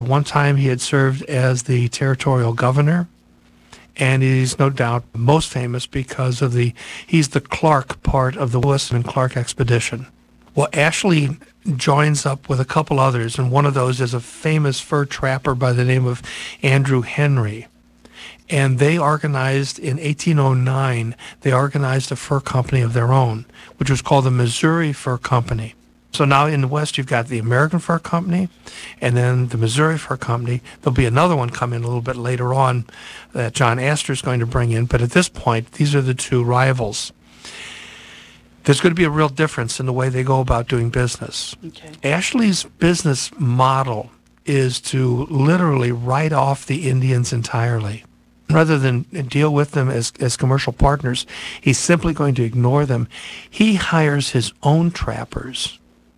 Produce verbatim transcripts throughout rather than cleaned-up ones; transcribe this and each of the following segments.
One time he had served as the territorial governor, and he's no doubt most famous because of the, he's the Clark part of the Lewis and Clark expedition. Well, Ashley joins up with a couple others, and one of those is a famous fur trapper by the name of Andrew Henry. And they organized, in eighteen oh nine, they organized a fur company of their own, which was called the Missouri Fur Company. So now in the West, you've got the American Fur Company and then the Missouri Fur Company. There'll be another one coming a little bit later on that John Astor is going to bring in. But at this point, these are the two rivals. There's going to be a real difference in the way they go about doing business. Okay. Ashley's business model is to literally write off the Indians entirely. Rather than deal with them as, as commercial partners, he's simply going to ignore them. He hires his own trappers.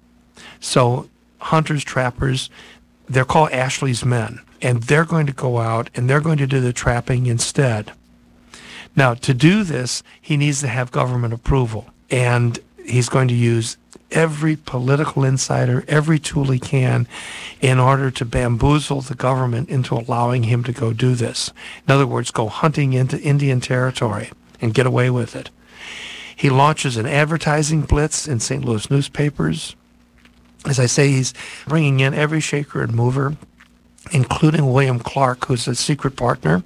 So hunters, trappers, they're called Ashley's men, and they're going to go out and they're going to do the trapping instead. Now, to do this, he needs to have government approval, and he's going to use every political insider, every tool he can in order to bamboozle the government into allowing him to go do this. In other words, go hunting into Indian territory and get away with it. He launches an advertising blitz in Saint Louis newspapers. As I say, he's bringing in every shaker and mover, including William Clark, who's a secret partner.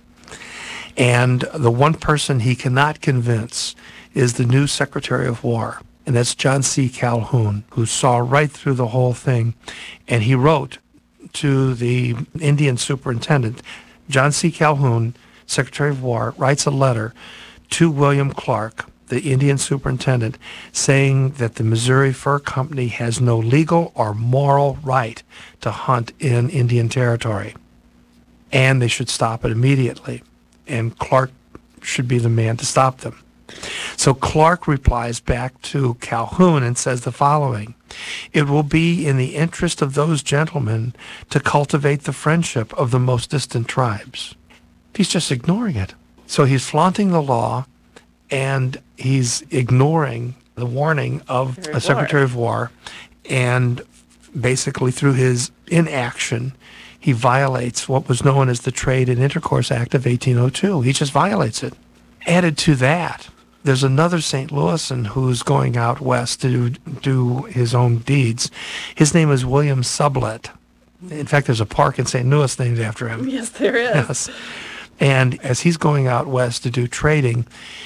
And the one person he cannot convince is the new Secretary of War, and that's John C. Calhoun, who saw right through the whole thing. And he wrote to the Indian superintendent. John C. Calhoun, Secretary of War, writes a letter to William Clark, the Indian superintendent, saying that the Missouri Fur Company has no legal or moral right to hunt in Indian territory, and they should stop it immediately, and Clark should be the man to stop them. So Clark replies back to Calhoun and says the following: "It will be in the interest of those gentlemen to cultivate the friendship of the most distant tribes." He's just ignoring it. So he's flaunting the law, and he's ignoring the warning of a Secretary of War, and basically through his inaction, he violates what was known as the Trade and Intercourse Act of eighteen oh two. He just violates it. Added to that, there's another Saint Louisan who's going out west to do his own deeds. His name is William Sublette. In fact, there's a park in Saint Louis named after him. Yes, there is. Yes. And as he's going out west to do trading,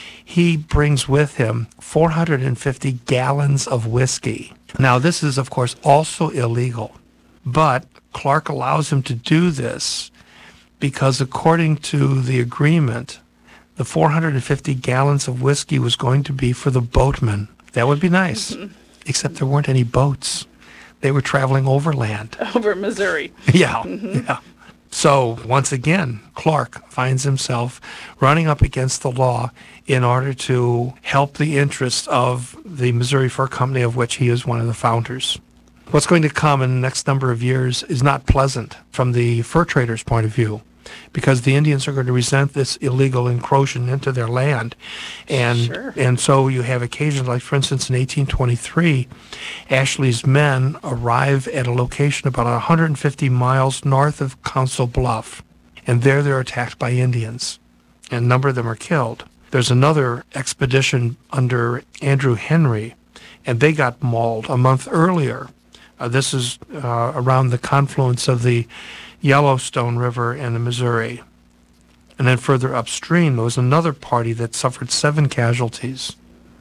he brings with him four hundred fifty gallons of whiskey. Now, this is, of course, also illegal, but Clark allows him to do this because, according to the agreement, the four hundred fifty gallons of whiskey was going to be for the boatmen. That would be nice, mm-hmm. except there weren't any boats. They were traveling overland. Over Missouri. Yeah, mm-hmm. yeah. So once again, Clark finds himself running up against the law in order to help the interests of the Missouri Fur Company, of which he is one of the founders. What's going to come in the next number of years is not pleasant from the fur traders' point of view, because the Indians are going to resent this illegal encroachment into their land. And sure. and so you have occasions like, for instance, in eighteen twenty-three, Ashley's men arrive at a location about one hundred fifty miles north of Council Bluff, and there they're attacked by Indians, and a number of them are killed. There's another expedition under Andrew Henry, and they got mauled a month earlier. Uh, this is uh, around the confluence of the Yellowstone River and the Missouri. And then further upstream, there was another party that suffered seven casualties.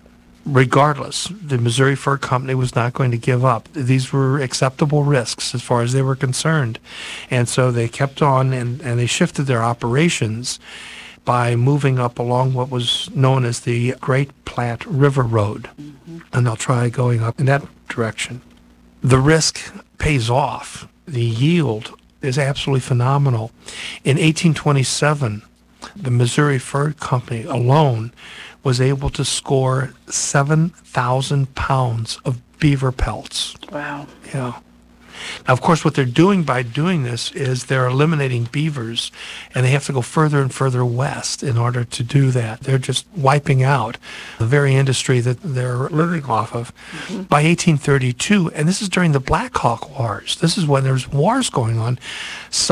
Regardless, the Missouri Fur Company was not going to give up. These were acceptable risks as far as they were concerned. And so they kept on, and, and they shifted their operations by moving up along what was known as the Great Platte River Road. Mm-hmm. And they'll try going up in that direction. The risk pays off. The yield is absolutely phenomenal. In eighteen twenty-seven, the Missouri Fur Company alone was able to score seven thousand pounds of beaver pelts. Wow. Yeah. Now, of course, what they're doing by doing this is they're eliminating beavers, and they have to go further and further west in order to do that. They're just wiping out the very industry that they're living off of. Mm-hmm. By eighteen thirty-two, and this is during the Black Hawk Wars. This is when there's wars going on.